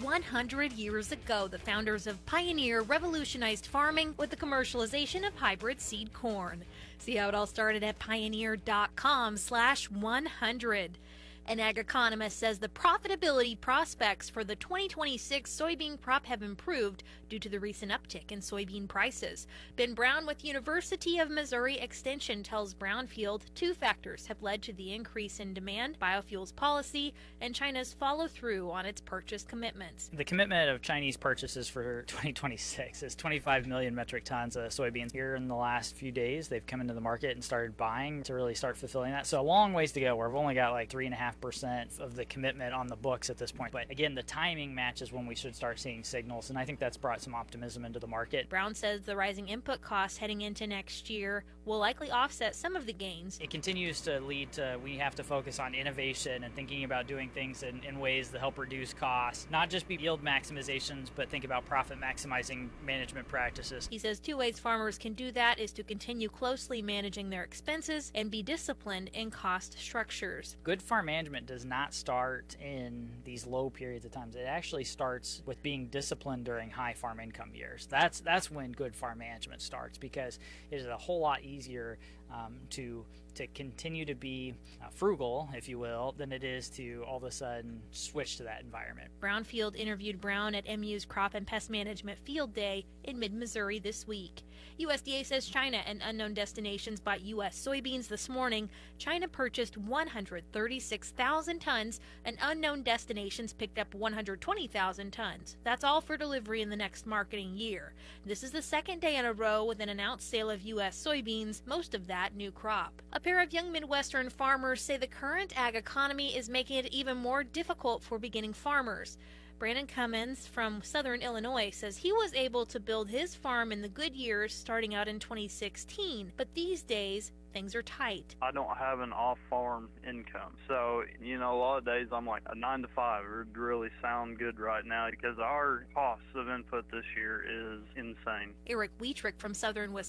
100 years ago, the founders of Pioneer revolutionized farming with the commercialization of hybrid seed corn. See how it all started at pioneer.com/100. An ag economist says the profitability prospects for the 2026 soybean crop have improved due to the recent uptick in soybean prices. Ben Brown with University of Missouri Extension tells Brownfield two factors have led to the increase in demand: biofuels policy and China's follow-through on its purchase commitments. The commitment of Chinese purchases for 2026 is 25 million metric tons of soybeans. Here in the last few days, they've come into the market and started buying to really start fulfilling that. So a long ways to go. We've only got like 3.5% of the commitment on the books at this point. But again, the timing matches when we should start seeing signals, and I think that's brought some optimism into the market. Brown says the rising input costs heading into next year will likely offset some of the gains. It continues to lead to we have to focus on innovation and thinking about doing things in ways that help reduce costs, not just be yield maximizations, but think about profit maximizing management practices. He says two ways farmers can do that is to continue closely managing their expenses and be disciplined in cost structures. Good farm management does not start in these low periods of time. It actually starts with being disciplined during high farm income years. That's when good farm management starts, because it is a whole lot easier to continue to be frugal, if you will, than it is to all of a sudden switch to that environment. Brownfield interviewed Brown at MU's Crop and Pest Management Field Day in mid-Missouri this week. USDA says China and unknown destinations bought U.S. soybeans this morning. China purchased 136,000 tons, and unknown destinations picked up 120,000 tons. That's all for delivery in the next marketing year. This is the second day in a row with an announced sale of U.S. soybeans, most of that new crop. A pair of young Midwestern farmers say the current ag economy is making it even more difficult for beginning farmers. Brandon Cummins from Southern Illinois says he was able to build his farm in the good years starting out in 2016, but these days things are tight. I don't have an off-farm income. So, a lot of days I'm like a 9 to 5 would really sound good right now, because our costs of input this year is insane. Eric Wietrich from Southern Wisconsin